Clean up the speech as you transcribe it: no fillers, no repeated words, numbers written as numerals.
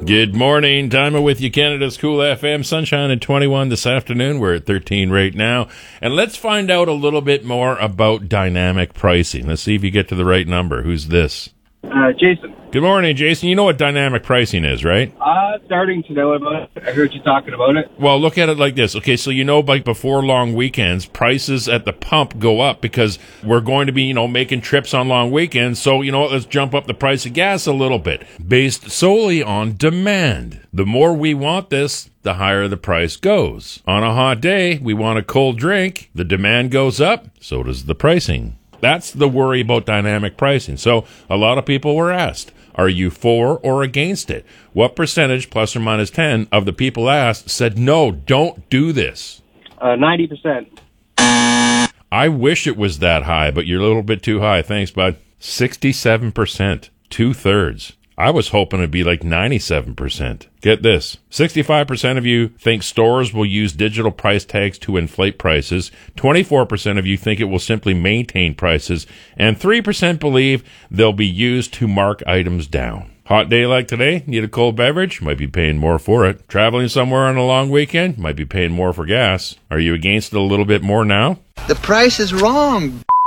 Good morning. Diamond with you, Canada's Cool FM. Sunshine at 21 this afternoon. We're at 13 right now. And let's find out a little bit more about dynamic pricing. Let's see if you get to the right number. Who's this? Jason. Good morning, Jason. You know what dynamic pricing is, right? Starting to know about it. I heard you talking about it. Well, look at it like this. Okay, so like before long weekends, prices at the pump go up because we're going to be, making trips on long weekends. So, let's jump up the price of gas a little bit based solely on demand. The more we want this, the higher the price goes. On a hot day, we want a cold drink. The demand goes up, so does the pricing. That's the worry about dynamic pricing. So a lot of people were asked, are you for or against it? What percentage, plus or minus 10, of the people asked said, no, don't do this? 90%. I wish it was that high, but you're a little bit too high. Thanks, bud. 67%, 2/3. I was hoping it'd be like 97%. Get this. 65% of you think stores will use digital price tags to inflate prices. 24% of you think it will simply maintain prices. And 3% believe they'll be used to mark items down. Hot day like today, need a cold beverage? Might be paying more for it. Traveling somewhere on a long weekend? Might be paying more for gas. Are you against it a little bit more now? The price is wrong.